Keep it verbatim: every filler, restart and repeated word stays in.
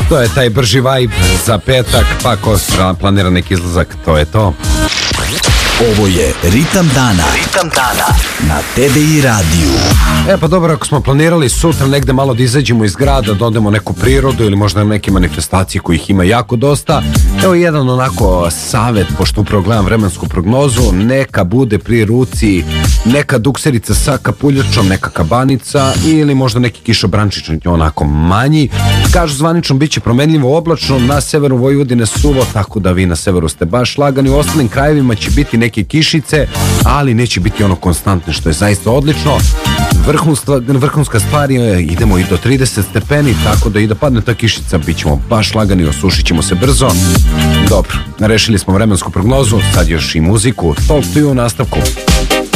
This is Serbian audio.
To je taj brži vibe za petak, pa ko planira neki izlazak, to je to. Ovo je Ritam dana. Ritam dana na T D I radiju. E pa dobro, ako smo planirali sutra negde malo da izađemo iz grada, da odemo neku prirodu ili možda neke manifestacije kojih ima jako dosta, evo jedan onako savet, pošto upravo gledam vremensku prognozu, neka bude pri ruci neka dukserica sa kapuljačom, neka kabanica ili možda neki kišobrančić onako manji. Kažu zvanično bit će promenljivo oblačno, na severu Vojvodine suvo, tako da vi na severu ste baš lagani, u ostalim krajevima će biti neke kišice, ali neće biti ono konstantne, što je zaista odlično. Vrhunska, vrhunska stvar je, idemo i do trideset stepeni, tako da i da padne ta kišica, bit ćemo baš lagani, osušit ćemo se brzo. Dobro, rešili smo vremensku prognozu, sad još i muziku. Talk to you u nastavku.